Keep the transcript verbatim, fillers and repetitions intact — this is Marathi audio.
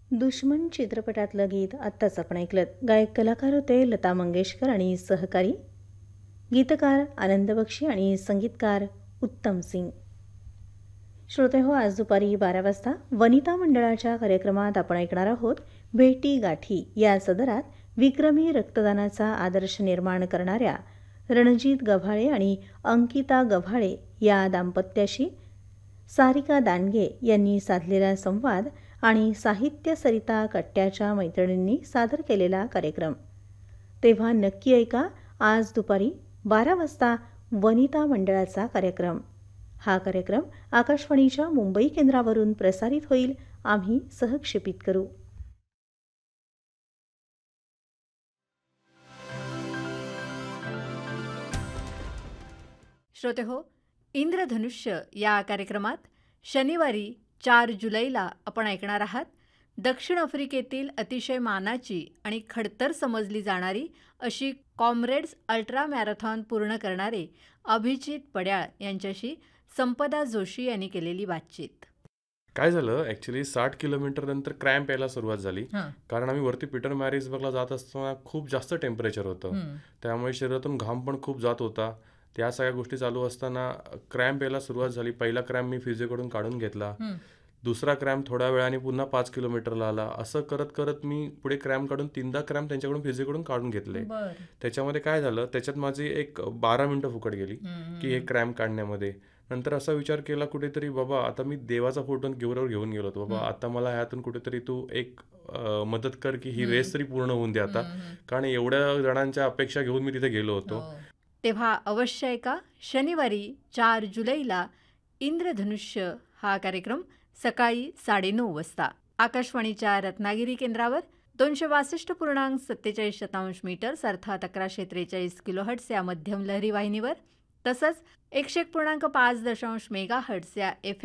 दुश्मन चित्रपटातलं गीत आत्ताच आपण ऐकलं. गायक कलाकार होते लता मंगेशकर आणि सहकारी गीतकार आनंद बक्षी आणि संगीतकार उत्तम सिंग. श्रोते हो, आज दुपारी बारा वाजता वनिता मंडळाच्या कार्यक्रमात आपण ऐकणार आहोत भेटी गाठी या सदरात विक्रमी रक्तदानाचा आदर्श निर्माण करणाऱ्या रणजित गव्हाळे आणि अंकिता गव्हाळे या दाम्पत्याशी सारिका दानगे यांनी साधलेला संवाद आणि साहित्य सरिता कट्ट्याच्या मैत्रिणींनी सादर केलेला कार्यक्रम. तेव्हा नक्की ऐका आज दुपारी बारा वाजता वनिता मंडळाचा कार्यक्रम. हा कार्यक्रम आकाशवाणीच्या मुंबई केंद्रावरून प्रसारित होईल. आम्ही सहक्षेपित करू. श्रोते हो, इंद्रधनुष्य या कार्यक्रमात शनिवारी चार जुलैला आपण ऐकणार आहात दक्षिण आफ्रिकेतील अतिशय मानाची आणि खडतर समजली जाणारी अशी कॉम्रेड्स अल्ट्रा मॅरेथॉन पूर्ण करणारे अभिजित पड्याळ यांच्याशी संपदा जोशी यांनी केलेली बातचीत. काय झालं ॲक्च्युली साठ किलोमीटर नंतर क्रॅम्प यायला सुरुवात झाली. कारण आम्ही वरती पीटर मॅरिट्सबर्गला जात असताना खूप जास्त टेम्परेचर होतं, त्यामुळे शरीरातून घाम पण खूप जात होता. त्या सगळ्या गोष्टी चालू असताना क्रॅम्प यायला सुरुवात झाली. पहिला क्रॅम्प मी फिजिओकडून काढून घेतला, दुसरा क्रॅम्प थोड्या वेळाने पुन्हा पाच किलोमीटरला आला. असं करत करत मी पुढे क्रॅम्प काढून तीनदा क्रॅम्प त्यांच्याकडून फिजिओकडून काढून घेतले. त्याच्यामध्ये काय झालं, त्याच्यात माझी एक बारा मिनिटं फुकट गेली की हे क्रॅम्प काढण्यामध्ये. नंतर असा विचार केला कुठेतरी, बाबा आता मी देवाचा फोटो घेऊन घेऊन गेलो होतो, बाबा आता मला ह्यातून कुठेतरी तू एक मदत कर की ही रेस तरी पूर्ण होऊन दे आता, कारण एवढ्या जणांच्या अपेक्षा घेऊन मी तिथे गेलो होतो. तेव्हा अवश्य ऐका शनिवारी चार जुलैला इंद्रधनुष्य हा कार्यक्रम सकाळी साडेनऊ वाजता आकाशवाणीच्या रत्नागिरी केंद्रावर दोनशे बासष्ट पूर्णांक सत्तेचाळीस शतांश मीटर्स अर्थात अकराशे त्रेचाळीस किलोहर्ट्स या मध्यम लहरी वाहिनीवर, तसंच एकशे एक पूर्णांक पाच दशांश मेगा हर्ट्स या एफ